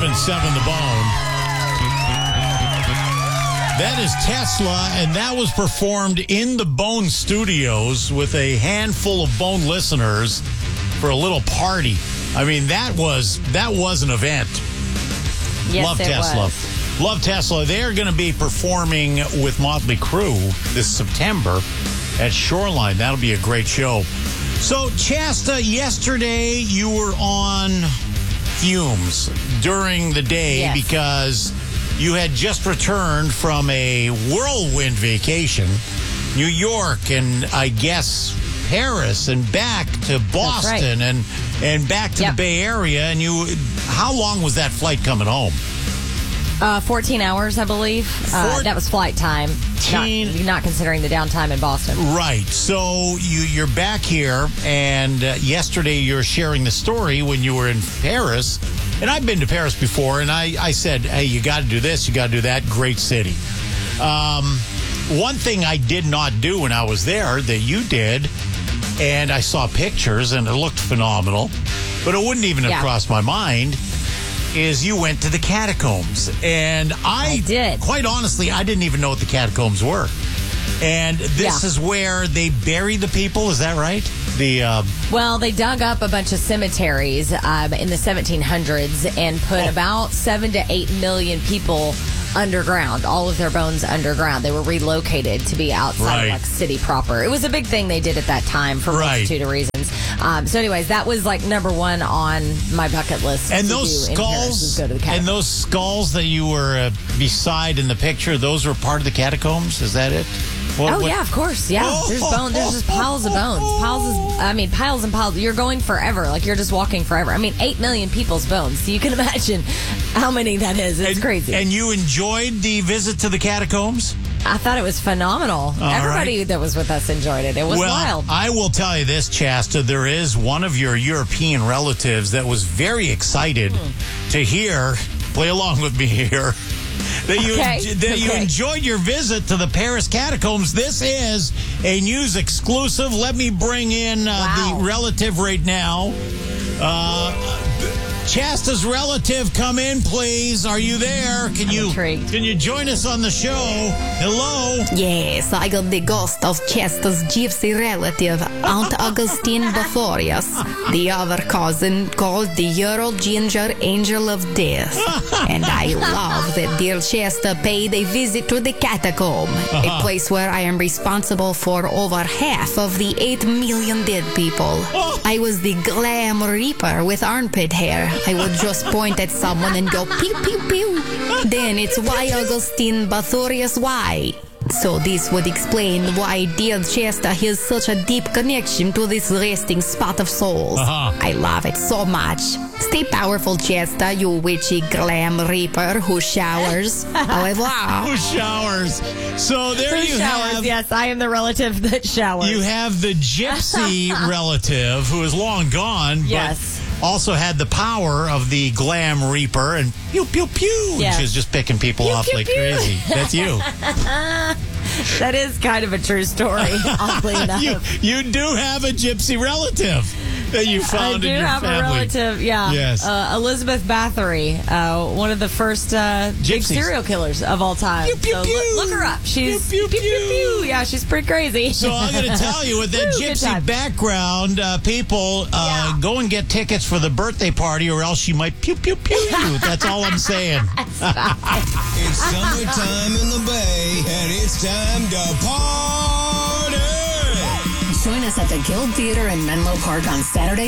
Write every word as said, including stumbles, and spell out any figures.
seven seven The Bone. That is Tesla, and that was performed in the Bone Studios with a handful of Bone listeners for a little party. I mean, that was that was an event. Yes, Love it Tesla. was. Love Tesla. They're going to be performing with Motley Crue this September at Shoreline. That'll be a great show. So, Chasta, yesterday you were on fumes during the day yes. because you had just returned from a whirlwind vacation, New York, and I guess Paris, and back to Boston, right. and and back to yep. the Bay Area. And you, how long was that flight coming home? Uh, fourteen hours, I believe. Uh, that was flight time. Not, not considering the downtime in Boston. Right. So you, you're back here, and uh, yesterday you were sharing the story when you were in Paris. And I've been to Paris before, and I, I said, hey, you got to do this, you got to do that. Great city. Um, one thing I did not do when I was there that you did, and I saw pictures, and it looked phenomenal, but it wouldn't even have yeah. crossed my mind, is you went to the catacombs. And I, I did. Quite honestly, I didn't even know what the catacombs were. And this yeah. is where they bury the people, is that right? The uh, Well, they dug up a bunch of cemeteries um, in the seventeen hundreds and put oh. about seven to eight million people underground, all of their bones underground. They were relocated to be outside right. of like city proper. It was a big thing they did at that time for a right. multitude of reasons. Um, so anyways, that was like number one on my bucket list. And to those do skulls, in Paris, go to the and those skulls that you were uh, beside in the picture, those were part of the catacombs? Is that it? What, oh, what? yeah, of course. Yeah. Oh. There's bone. There's just piles of bones. Piles of, I mean, piles and piles. You're going forever. Like, you're just walking forever. I mean, eight million people's bones. So you can imagine how many that is. It's and, crazy. And you enjoyed the visit to the catacombs? I thought it was phenomenal. All Everybody right. that was with us enjoyed it. It was well, wild. I will tell you this, Chasta. There is one of your European relatives that was very excited hmm. to hear, play along with me here, that you okay. that okay. you enjoyed your visit to the Paris catacombs. This is a news exclusive. Let me bring in uh, wow. the relative right now. Uh, Chasta's relative, come in, please. Are you there? Can I'm you intrigued. Can you join us on the show? Hello. Yes, I got the ghost of Chasta's gypsy relative, Aunt Augustine Bothorius, the other cousin called the Euro Ginger Angel of Death. And I love that dear Chasta paid a visit to the catacomb, uh-huh. a place where I am responsible for over half of the eight million dead people. Oh. I was the Glam Reaper with armpit hair. I would just point at someone and go pew pew pew. Then it's why Augustine Bothorius why. So this would explain why dear Chasta has such a deep connection to this resting spot of souls. Uh-huh. I love it so much. Stay powerful, Chasta, you witchy Glam Reaper who showers. Au revoir. Who showers. So there Who you showers? have. Yes, I am the relative that showers. You have the gypsy relative who is long gone. But yes. also had the power of the Glam Reaper and pew, pew, pew. Yeah. And she's just picking people pew, off pew, like pew. crazy. That's you. That is kind of a true story, oddly enough. you, you do have a gypsy relative that you found I do in your have family. a relative, yeah. Yes. Uh, Elizabeth Bathory, uh, one of the first uh, big Gypsies. serial killers of all time. Pew, pew, so pew. Look, look her up. She's Pew, pew, pew. Yeah, she's pretty crazy. So I'm going to tell you, with that Woo, good gypsy time. background, uh, people, uh, Yeah. go and get tickets for the birthday party, or else she might pew, pew, pew you. That's all I'm saying. It's summertime in the Bay, and it's time to party! Join us at the Guild Theater in Menlo Park on Saturday,